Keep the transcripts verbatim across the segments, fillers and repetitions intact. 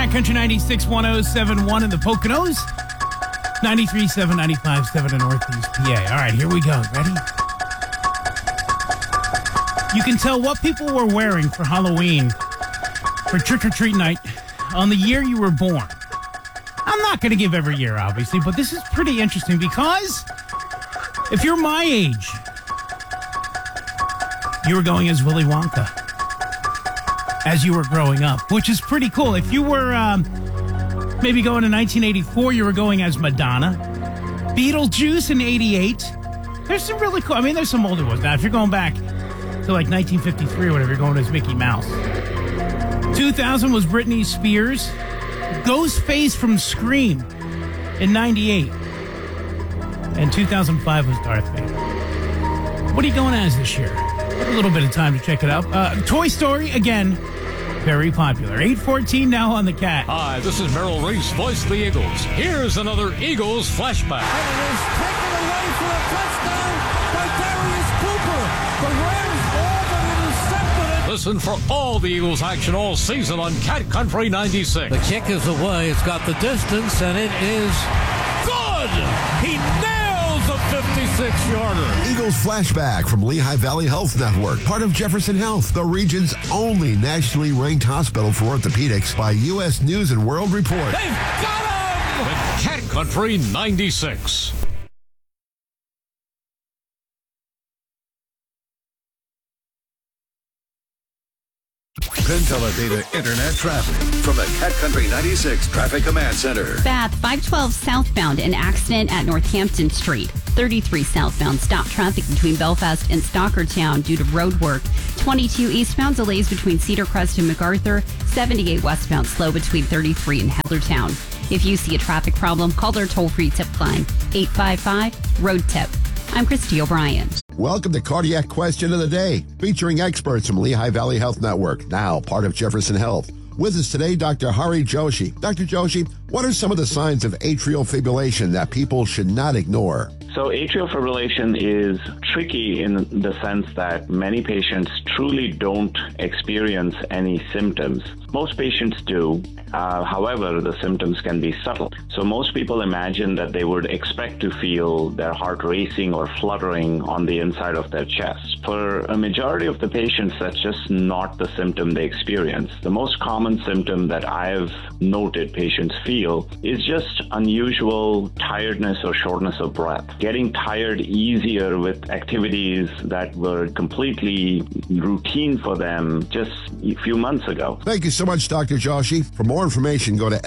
Cat Country ninety-six point one oh seven point one in the Poconos. ninety-three point seven, ninety-five point seven in Northeast P A. All right, here we go. Ready? You can tell what people were wearing for Halloween for trick-or-treat night on the year you were born. I'm not going to give every year, obviously, but this is pretty interesting because if you're my age, you were going as Willy Wonka as you were growing up, which is pretty cool. If you were um, maybe going to nineteen eighty-four, you were going as Madonna. Beetlejuice in eighty-eight. There's some really cool, I mean, there's some older ones. Now, if you're going back to like nineteen fifty-three or whatever, you're going as Mickey Mouse. two thousand was Britney Spears. Ghostface from Scream in ninety-eight. And two thousand five was Darth Vader. What are you going as this year? A little bit of time to check it out. Uh, Toy Story, again, very popular. eight fourteen now on the Cat. Hi, this is Merrill Reese, voice of the Eagles. Here's another Eagles flashback. And it is taken away for a touchdown by Darius Cooper. The Rams all but intercepted it. Listen for all the Eagles action all season on Cat Country ninety-six. The kick is away. It's got the distance, and it is good. He nails a fifty-six-yarder. Eagles Flashback from Lehigh Valley Health Network, part of Jefferson Health, the region's only nationally ranked hospital for orthopedics by U S News and World Report. They've got him! The Cat Country ninety-six. Penteledata Internet traffic from the Cat Country ninety-six Traffic Command Center. Bath, five twelve southbound, an accident at Northampton Street. thirty-three southbound, stop traffic between Belfast and Stockertown due to road work. twenty-two eastbound, delays between Cedar Crest and MacArthur. seventy-eight westbound, slow between thirty-three and Hellertown. If you see a traffic problem, call their toll-free tip line, eight five five, road tip. I'm Christy O'Brien. Welcome to Cardiac Question of the Day, featuring experts from Lehigh Valley Health Network, now part of Jefferson Health. With us today, Doctor Hari Joshi. Doctor Joshi, what are some of the signs of atrial fibrillation that people should not ignore? So atrial fibrillation is tricky in the sense that many patients truly don't experience any symptoms. Most patients do. Uh, however, the symptoms can be subtle. So most people imagine that they would expect to feel their heart racing or fluttering on the inside of their chest. For a majority of the patients, that's just not the symptom they experience. The most common symptom that I've noted patients feel is just unusual tiredness or shortness of breath. Getting tired easier with activities that were completely routine for them just a few months ago. Thank you so much, Doctor Joshi. For more information, go to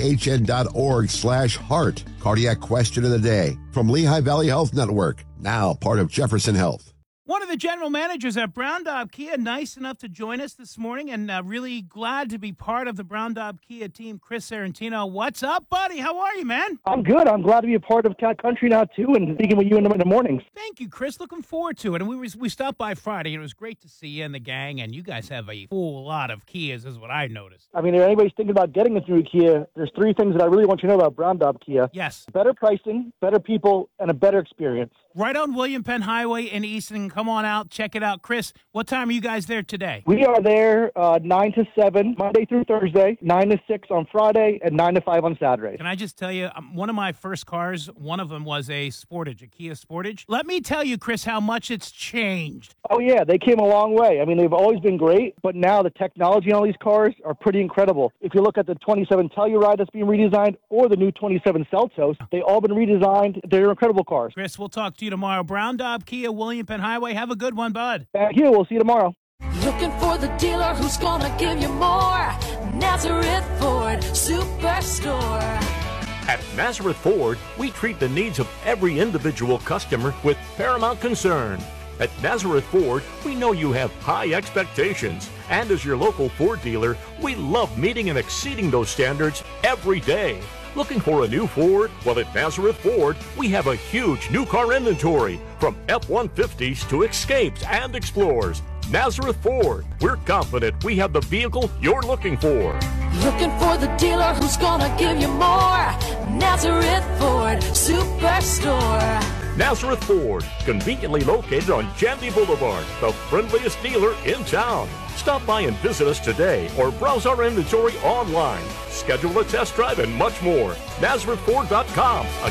lvhn.org slash heart. Cardiac Question of the Day from Lehigh Valley Health Network, now part of Jefferson Health. One of the general managers at Brown Daub Kia, nice enough to join us this morning, and uh, really glad to be part of the Brown Daub Kia team. Chris Sarantino, what's up, buddy? How are you, man? I'm good. I'm glad to be a part of Cat Country now, too, and speaking with you in the, in the mornings. Thank you, Chris. Looking forward to it. And we was, we stopped by Friday, and it was great to see you and the gang, and you guys have a full lot of Kias, is what I noticed. I mean, if anybody's thinking about getting a new Kia, there's three things that I really want you to know about Brown Daub Kia. Yes. Better pricing, better people, and a better experience. Right on William Penn Highway in Easton. Come on out, check it out. Chris, what time are you guys there today? We are there uh, nine to seven, Monday through Thursday, nine to six on Friday, and nine to five on Saturday. Can I just tell you, um, one of my first cars, one of them was a Sportage, a Kia Sportage. Let me tell you, Chris, how much it's changed. Oh, yeah, they came a long way. I mean, they've always been great, but now the technology on these cars are pretty incredible. If you look at the twenty-seven Telluride that's being redesigned or the new twenty-seven Seltos, they all been redesigned. They're incredible cars. Chris, we'll talk to you tomorrow. Brown Daub Kia, William Penn Highway. Have a good one, bud. Thank you. We'll see you tomorrow. Looking for the dealer who's gonna give you more. Nazareth Ford Superstore. At Nazareth Ford, we treat the needs of every individual customer with paramount concern. At Nazareth Ford, we know you have high expectations. And as your local Ford dealer, we love meeting and exceeding those standards every day. Looking for a new Ford? Well, at Nazareth Ford, we have a huge new car inventory, from F one fifties to Escapes and Explorers. Nazareth Ford, we're confident we have the vehicle you're looking for. Looking for the dealer who's gonna give you more. Nazareth Ford Superstore. Nazareth Ford, conveniently located on Jandy Boulevard, the friendliest dealer in town. Stop by and visit us today or browse our inventory online. Schedule a test drive and much more. Nazareth Ford dot com.